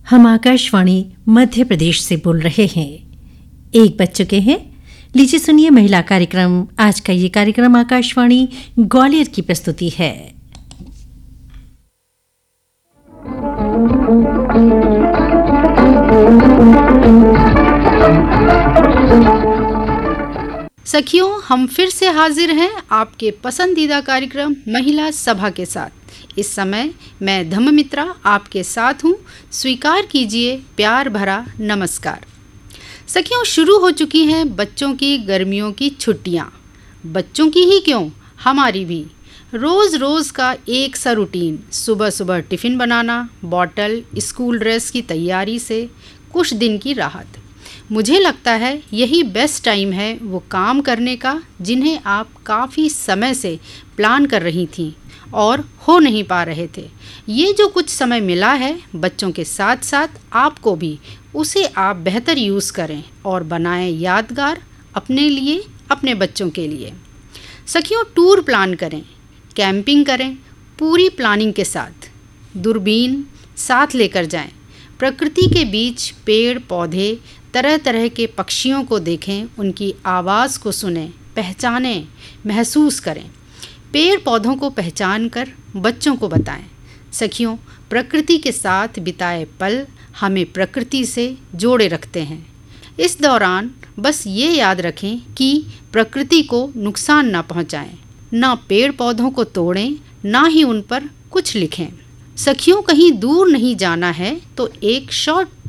हम आकाशवाणी मध्य प्रदेश से बोल रहे हैं। 1 बज चुके हैं। लीजिए सुनिए महिला कार्यक्रम। आज का ये कार्यक्रम आकाशवाणी ग्वालियर की प्रस्तुति है। सखियों, हम फिर से हाजिर हैं आपके पसंदीदा कार्यक्रम महिला सभा के साथ। इस समय मैं धम्ममित्रा आपके साथ हूँ। स्वीकार कीजिए प्यार भरा नमस्कार। सखियों, शुरू हो चुकी हैं बच्चों की गर्मियों की छुट्टियाँ। बच्चों की ही क्यों, हमारी भी। रोज़ रोज़ का एक सा रूटीन, सुबह सुबह टिफ़िन बनाना, बॉटल, स्कूल ड्रेस की तैयारी से कुछ दिन की राहत। मुझे लगता है यही बेस्ट टाइम है वो काम करने का जिन्हें आप काफ़ी समय से प्लान कर रही थीं और हो नहीं पा रहे थे। ये जो कुछ समय मिला है बच्चों के साथ साथ आपको भी, उसे आप बेहतर यूज़ करें और बनाएं यादगार अपने लिए, अपने बच्चों के लिए। सखियों, टूर प्लान करें, कैंपिंग करें, पूरी प्लानिंग के साथ। दूरबीन साथ लेकर जाएं, प्रकृति के बीच पेड़ पौधे, तरह तरह के पक्षियों को देखें, उनकी आवाज़ को सुनें, पहचानें, महसूस करें। पेड़ पौधों को पहचान कर बच्चों को बताएं। सखियों, प्रकृति के साथ बिताए पल हमें प्रकृति से जोड़े रखते हैं। इस दौरान बस ये याद रखें कि प्रकृति को नुकसान ना पहुंचाएं, ना पेड़ पौधों को तोड़ें, ना ही उन पर कुछ लिखें। सखियों, कहीं दूर नहीं जाना है तो एक शॉर्ट